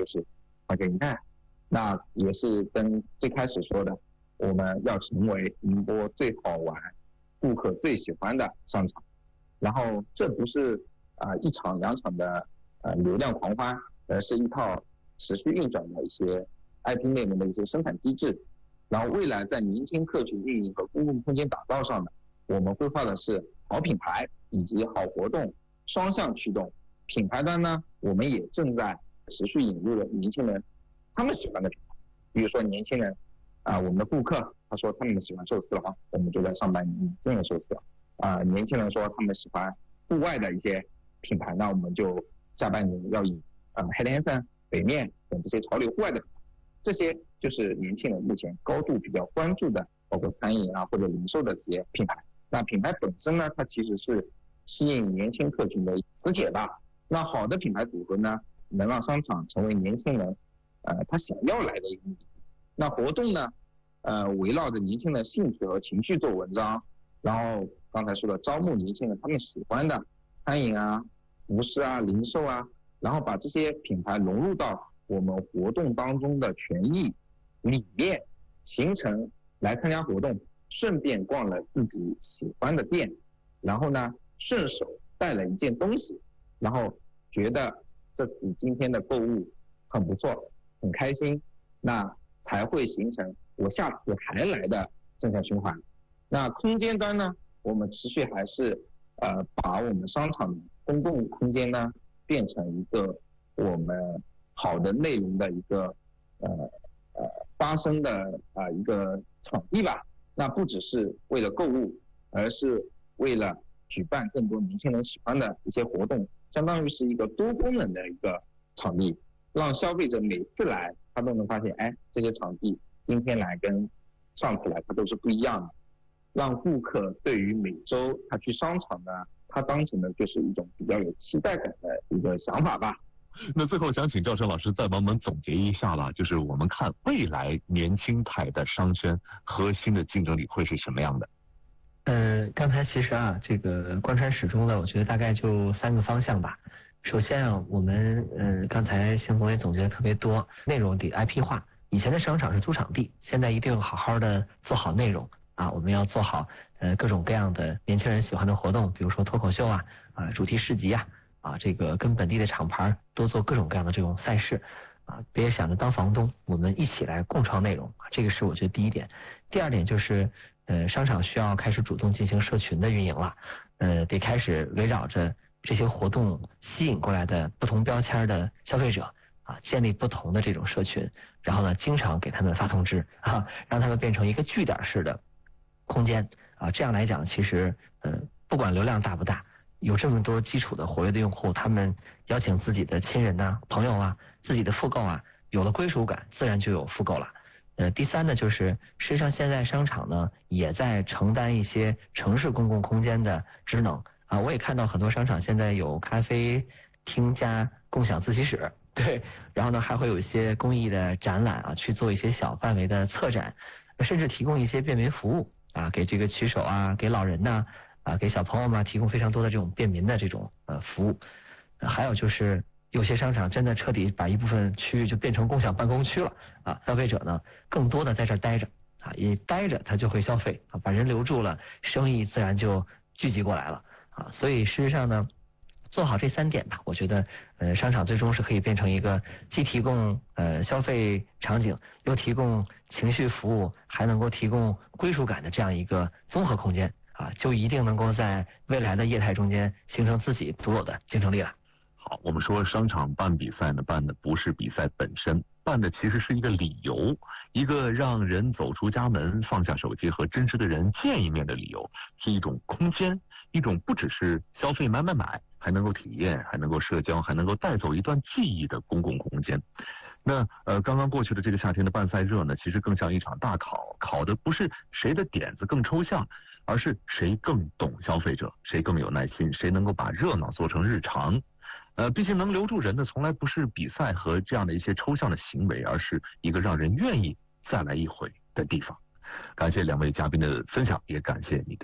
就是还给你看。那也是跟最开始说的，我们要成为宁波最好玩、顾客最喜欢的商场。然后这不是一场两场的流量狂欢，而是一套持续运转的一些 IP 内容的一些生产机制。然后未来在年轻客群运营和公共空间打造上呢，我们规划的是好品牌以及好活动双向驱动。品牌端呢，我们也正在持续引入了年轻人他们喜欢的品牌，比如说年轻人我们的顾客他说他们喜欢寿司郎，我们就在上半年引进了寿司郎。年轻人说他们喜欢户外的一些品牌，那我们就下半年要以Head&Hansen、北面等这些潮流户外的品牌，这些就是年轻人目前高度比较关注的，包括餐饮或者零售的这些品牌。那品牌本身呢，它其实是吸引年轻客群的磁铁吧。那好的品牌组合呢，能让商场成为年轻人他想要来的一个目的。那活动呢围绕着年轻人兴趣和情绪做文章，然后刚才说的招募年轻人他们喜欢的餐饮服饰零售然后把这些品牌融入到我们活动当中的权益里面，形成来参加活动顺便逛了自己喜欢的店，然后呢顺手带了一件东西，然后觉得这次今天的购物很不错很开心，那才会形成我下次还来的正向循环。那空间端呢，我们持续还是把我们商场公共空间呢变成一个我们好的内容的一个发生的一个场地吧。那不只是为了购物，而是为了举办更多年轻人喜欢的一些活动，相当于是一个多功能的一个场地，让消费者每次来他都能发现，这些场地今天来跟上次来它都是不一样的，让顾客对于每周他去商场呢，他当成的就是一种比较有期待感的一个想法吧。 那最后想请赵晨老师再帮我们总结一下了，就是我们看未来年轻态的商圈核心的竞争力会是什么样的？ 刚才其实这个贯穿始终的，我觉得大概就3个方向吧。首先我们刚才邢总也总结的特别多，内容得 IP 化。以前的商场是租场地，现在一定好好的做好内容我们要做好各种各样的年轻人喜欢的活动，比如说脱口秀主题市集这个跟本地的厂牌多做各种各样的这种赛事别想着当房东，我们一起来共创内容这个是我觉得第一点。第二点就是商场需要开始主动进行社群的运营了，得开始围绕着这些活动吸引过来的不同标签的消费者建立不同的这种社群，然后呢经常给他们发通知让他们变成一个据点式的空间这样来讲其实不管流量大不大，有这么多基础的活跃的用户，他们邀请自己的亲人朋友自己的复购有了归属感，自然就有复购了。第三呢，就是实际上现在商场呢也在承担一些城市公共空间的职能我也看到很多商场现在有咖啡厅加共享自习室，对，然后呢还会有一些公益的展览去做一些小范围的策展，甚至提供一些便民服务给这个骑手给老人给小朋友们提供非常多的这种便民的这种服务。还有就是有些商场真的彻底把一部分区域就变成共享办公区了消费者呢更多的在这儿待着也待着他就会消费把人留住了，生意自然就聚集过来了所以事实上呢做好这3点吧，我觉得商场最终是可以变成一个既提供消费场景，又提供情绪服务，还能够提供归属感的这样一个综合空间就一定能够在未来的业态中间形成自己独有的竞争力了。 好，我们说商场办比赛呢，办的不是比赛本身，办的其实是一个理由，一个让人走出家门，放下手机和真实的人见一面的理由，是一种空间，一种不只是消费买，还能够体验，还能够社交，还能够带走一段记忆的公共空间。那刚刚过去的这个夏天的办赛热呢，其实更像一场大考，考的不是谁的点子更抽象，而是谁更懂消费者，谁更有耐心，谁能够把热闹做成日常。毕竟能留住人的从来不是比赛和这样的一些抽象的行为，而是一个让人愿意再来一回的地方。感谢2位嘉宾的分享，也感谢你的